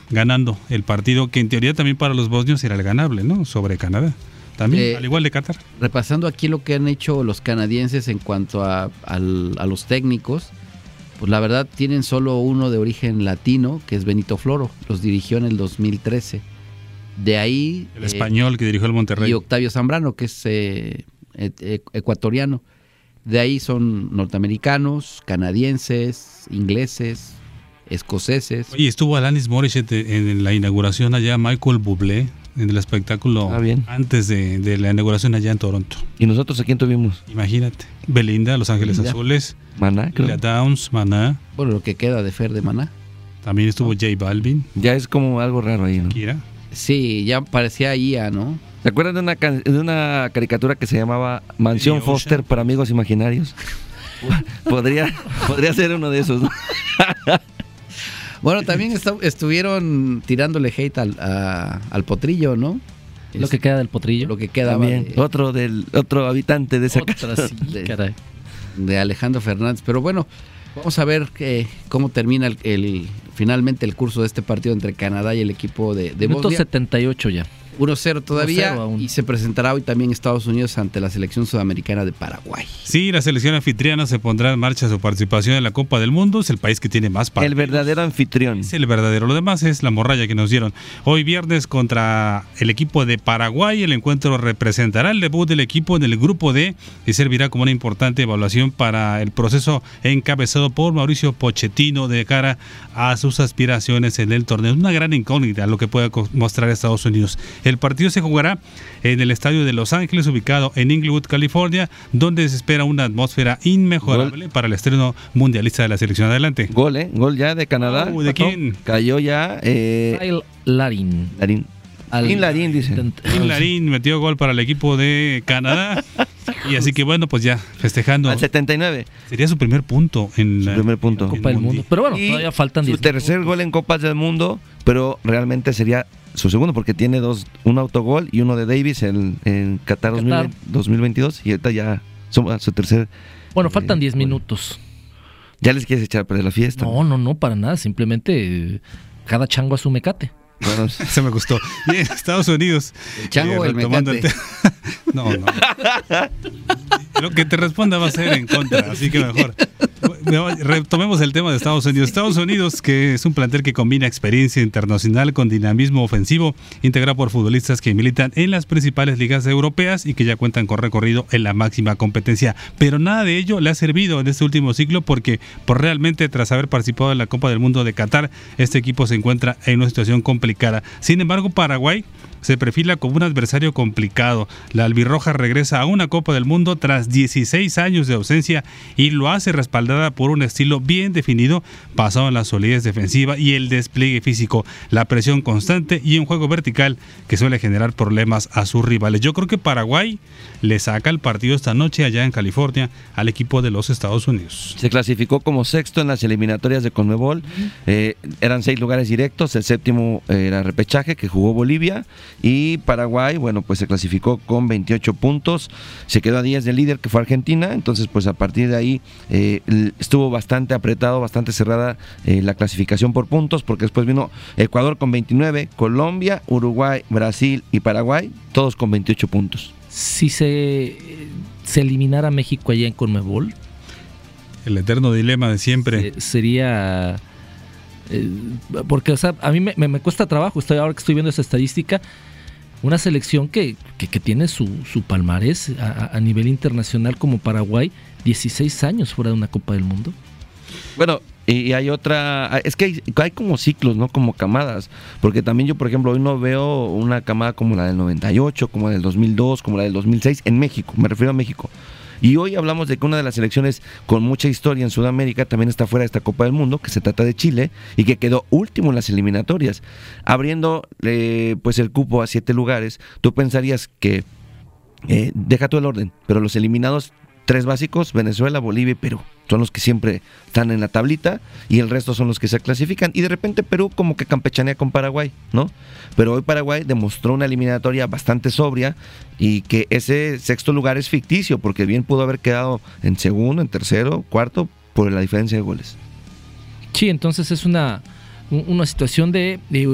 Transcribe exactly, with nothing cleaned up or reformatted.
ganando el partido que en teoría también para los bosnios era el ganable, ¿no? Sobre Canadá. También, Eh, al igual de Qatar. Repasando aquí lo que han hecho los canadienses en cuanto a, al- a los técnicos, pues la verdad tienen solo uno de origen latino, que es Benito Floro, los dirigió en el dos mil trece. De ahí... El eh, español que dirigió el Monterrey. Y Octavio Zambrano, que es eh, e- e- ecuatoriano. De ahí son norteamericanos, canadienses, ingleses, escoceses. Oye, estuvo Alanis Morissette en la inauguración allá, Michael Bublé, en el espectáculo Ah, bien. antes de, de la inauguración allá en Toronto. ¿Y nosotros a quién tuvimos? Imagínate. Belinda, Los Ángeles Belinda. Azules, Maná, creo. Lila Downs, Maná. Bueno, lo que queda de Fer de Maná. También estuvo J Balvin, Ya es como algo raro ahí, ¿no? Kira. Sí, ya parecía I A, ¿no? ¿Se acuerdan de una, can- de una caricatura que se llamaba Mansión Billy Ocean. Foster para amigos imaginarios? podría, podría ser uno de esos, ¿no? Bueno, también estu- estuvieron tirándole hate al, a- al potrillo, ¿no? Lo que queda del potrillo. Lo que quedaba También, de, otro del otro habitante de esa casa. Otra sí, de- caray. de Alejandro Fernández. Pero bueno, vamos a ver que, cómo termina el, el- finalmente el curso de este partido entre Canadá y el equipo de, de Minuto Bosnia. setenta y ocho ya. uno cero todavía, uno cero aún. y se presentará hoy también Estados Unidos ante la selección sudamericana de Paraguay. Sí, la selección anfitriana se pondrá en marcha su participación en la Copa del Mundo. Es el país que tiene más partidos. El verdadero anfitrión. Es el verdadero. Lo demás es la morralla que nos dieron. Hoy viernes contra el equipo de Paraguay. El encuentro representará el debut del equipo en el grupo D y servirá como una importante evaluación para el proceso encabezado por Mauricio Pochettino de cara a sus aspiraciones en el torneo. Es una gran incógnita lo que pueda co- mostrar Estados Unidos. El partido se jugará en el estadio de Los Ángeles, ubicado en Inglewood, California, donde se espera una atmósfera inmejorable para el estreno mundialista de la selección. Adelante. Gol, ¿eh? Gol ya de Canadá. Oh, ¿de Pato. quién? Cayó ya. Eh, Kyle Larin. Larín. Al- Larín, Larín, dice. Tim Larín metió gol para el equipo de Canadá. Y así que bueno, pues ya festejando. Al setenta y nueve. Sería su primer punto en Su la primer punto. en Copa del Mundi. Mundo. Pero bueno, Y todavía faltan su diez tercer minutos. gol en Copas del Mundo, pero realmente sería su segundo porque tiene dos, un autogol y uno de Davis en, en Qatar, Qatar. dos mil veintidós y ahorita ya suma su tercer. Bueno, faltan Eh, diez bueno. minutos. ¿Ya les quieres echar a perder la fiesta? No, no, no, para nada. Simplemente eh, cada chango a su mecate. Bueno, Se me gustó. Bien, Estados Unidos. El chango o el retomando mecate. te- No, no. Lo que te responda va a ser en contra, así que mejor. Retomemos el tema de Estados Unidos. Estados Unidos, que es un plantel que combina experiencia internacional con dinamismo ofensivo, integrado por futbolistas que militan en las principales ligas europeas y que ya cuentan con recorrido en la máxima competencia. Pero nada de ello le ha servido en este último ciclo porque, por realmente, tras haber participado en la Copa del Mundo de Qatar, este equipo se encuentra en una situación complicada. Sin embargo, Paraguay se perfila como un adversario complicado. La albirroja regresa a una Copa del Mundo tras dieciséis años de ausencia y lo hace respaldada por un estilo bien definido, basado en la solidez defensiva y el despliegue físico, la presión constante y un juego vertical que suele generar problemas a sus rivales. Yo creo que Paraguay le saca el partido esta noche allá en California al equipo de los Estados Unidos. se clasificó como sexto en las eliminatorias de Conmebol. Eh, eran seis lugares directos. El séptimo eh, era repechaje que jugó Bolivia. Y Paraguay, bueno, pues se clasificó con veintiocho puntos. Se quedó a diez del líder que fue Argentina. Entonces, pues a partir de ahí eh, estuvo bastante apretado, bastante cerrada eh, la clasificación por puntos, porque después vino Ecuador con veintinueve, Colombia, Uruguay, Brasil y Paraguay, todos con veintiocho puntos. Si se, se eliminara México allá en Conmebol, El eterno dilema de siempre. eh, sería... eh, porque, o sea, a mí me, me- me cuesta trabajo, estoy, ahora que estoy viendo esa estadística, una selección que, que, que tiene su, su palmarés a, a nivel internacional como Paraguay, dieciséis años fuera de una Copa del Mundo. Bueno, y hay otra, es que hay, hay como ciclos, ¿no? Como camadas, porque también yo, por ejemplo, hoy no veo una camada como la del noventa y ocho, como la del dos mil dos, como la del dos mil seis en México, me refiero a México. Y hoy hablamos de que una de las selecciones con mucha historia en Sudamérica también está fuera de esta Copa del Mundo, que se trata de Chile, y que quedó último en las eliminatorias, abriendo eh, pues el cupo a siete lugares. Tú pensarías que, eh, deja todo el orden, pero los eliminados, tres básicos, Venezuela, Bolivia y Perú, son los que siempre están en la tablita y el resto son los que se clasifican. Y de repente Perú como que campechanea con Paraguay, ¿no? Pero hoy Paraguay demostró una eliminatoria bastante sobria y que ese sexto lugar es ficticio, porque bien pudo haber quedado en segundo, en tercero, cuarto, por la diferencia de goles. Sí, entonces es una, una situación de, de